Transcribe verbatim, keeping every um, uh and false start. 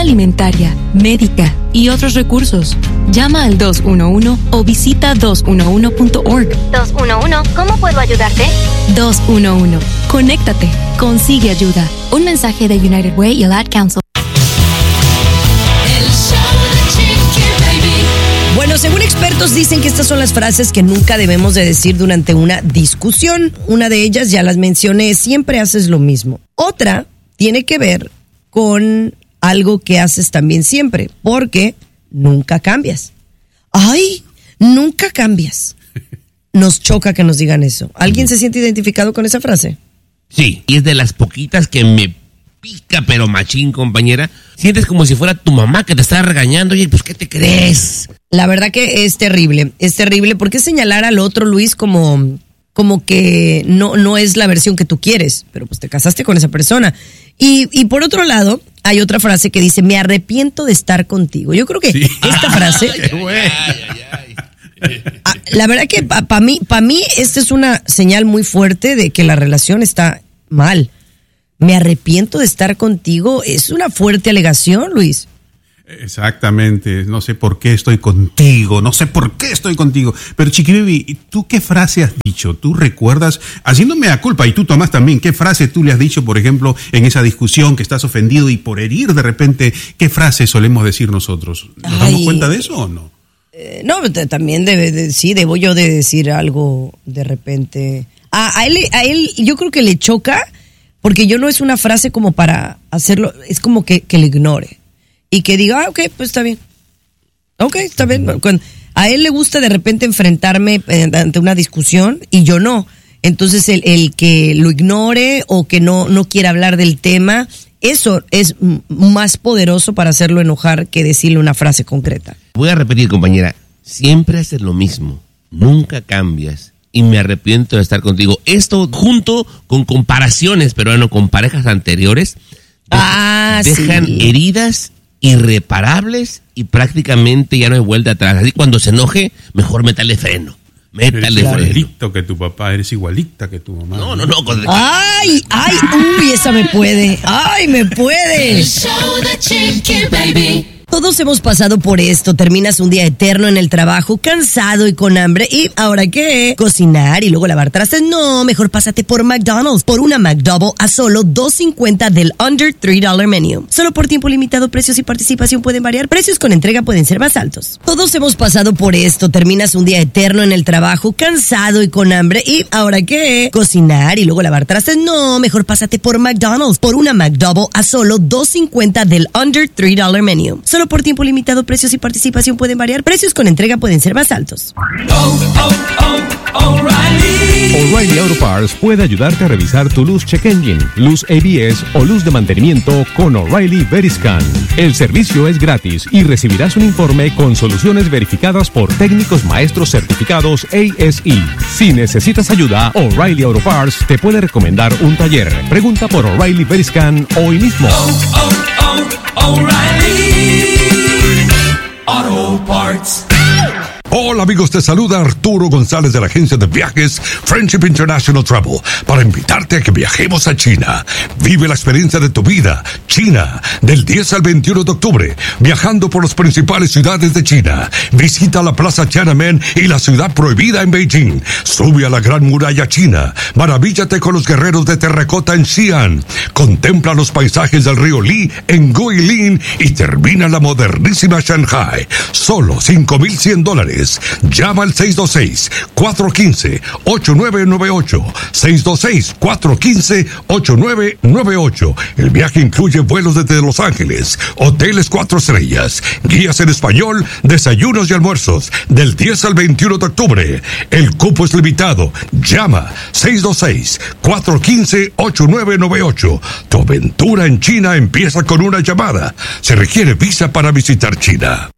alimentaria, médica y otros recursos. Llama al dos uno uno o visita dos uno uno punto org. dos uno uno, ¿cómo puedo ayudarte? dos uno uno. Conéctate. Consigue ayuda. Un mensaje de United Way y el Ad Council. Bueno, según expertos dicen que estas son las frases que nunca debemos de decir durante una discusión. Una de ellas ya las mencioné, siempre haces lo mismo. Otra tiene que ver con algo que haces también siempre, porque nunca cambias. ¡Ay! Nunca cambias. Nos choca que nos digan eso. ¿Alguien se siente identificado con esa frase? Sí, y es de las poquitas que me pica, pero machín, compañera. Sientes como si fuera tu mamá que te está regañando. Oye, pues, ¿qué te crees? La verdad que es terrible, es terrible. ¿Por qué señalar al otro, Luis, como, como que no, no es la versión que tú quieres? Pero pues te casaste con esa persona. Y, y por otro lado, hay otra frase que dice, me arrepiento de estar contigo. Yo creo que sí. Esta frase... Ah, la verdad que para pa mí, para mí esta es una señal muy fuerte de que la relación está mal. Me arrepiento de estar contigo, es una fuerte alegación, Luis. Exactamente, no sé por qué estoy contigo, no sé por qué estoy contigo. Pero Chiqui, ¿tú qué frase has dicho? ¿Tú recuerdas, haciéndome a culpa, y tú Tomás también, qué frase tú le has dicho, por ejemplo, en esa discusión que estás ofendido y por herir de repente, qué frase solemos decir nosotros? ¿Nos Ay, damos cuenta de eso o no? Eh, no, también debe de, sí, debo yo de decir algo de repente. A, a, él, a él yo creo que le choca, porque yo no es una frase como para hacerlo, es como que, que le ignore. Y que diga, ah, ok, pues está bien. Ok, está bien. Cuando, a él le gusta de repente enfrentarme ante una discusión y yo no. Entonces el, el que lo ignore o que no, no quiera hablar del tema, eso es más poderoso para hacerlo enojar que decirle una frase concreta. Voy a repetir, compañera, siempre haces lo mismo, nunca cambias y me arrepiento de estar contigo. Esto junto con comparaciones, pero bueno, con parejas anteriores, ah, dejan sí. heridas irreparables y prácticamente ya no hay vuelta atrás. Así cuando se enoje, mejor métale freno. Métale eres freno. igualito que tu papá, eres igualita que tu mamá. No, no, no. Con... Ay, ay, uy, esa me puede. Ay, me puede. El show de Chiqui Baby. Todos hemos pasado por esto, terminas un día eterno en el trabajo, cansado y con hambre, y ¿ahora qué? ¿Cocinar y luego lavar trastes? No, mejor pásate por McDonald's, por una McDouble a solo dos cincuenta del Under tres dólares Menu. Solo por tiempo limitado, precios y participación pueden variar, precios con entrega pueden ser más altos. Todos hemos pasado por esto, terminas un día eterno en el trabajo, cansado y con hambre, y ¿ahora qué? ¿Cocinar y luego lavar trastes? No, mejor pásate por McDonald's, por una McDouble a solo dos cincuenta del Under tres dólares Menu. Solo por tiempo limitado, precios y participación pueden variar, precios con entrega pueden ser más altos. Oh, oh, oh, O'Reilly. O'Reilly Auto Parts puede ayudarte a revisar tu luz check engine, luz A B S o luz de mantenimiento con O'Reilly Veriscan. El servicio es gratis y recibirás un informe con soluciones verificadas por técnicos maestros certificados A S E. Si necesitas ayuda, O'Reilly Auto Parts te puede recomendar un taller. Pregunta por O'Reilly Veriscan hoy mismo. Oh, oh, oh, O'Reilly Auto Parts. Hola amigos, te saluda Arturo González de la agencia de viajes Friendship International Travel para invitarte a que viajemos a China. Vive la experiencia de tu vida. China, del diez al veintiuno de octubre, viajando por las principales ciudades de China. Visita la Plaza Tiananmen y la ciudad prohibida en Beijing. Sube a la Gran Muralla China. Maravíllate con los guerreros de terracota en Xi'an. Contempla los paisajes del río Li en Guilin y termina en la modernísima Shanghai. Solo cinco mil cien dólares. Llama al seis dos seis, cuatro uno cinco, ocho nueve nueve ocho. seis dos seis, cuatro uno cinco, ocho nueve nueve ocho. El viaje incluye vuelos desde Los Ángeles, hoteles cuatro estrellas, guías en español, desayunos y almuerzos, del diez al veintiuno de octubre. El cupo es limitado. Llama seis dos seis, cuatro uno cinco, ocho nueve nueve ocho. Tu aventura en China empieza con una llamada. Se requiere visa para visitar China.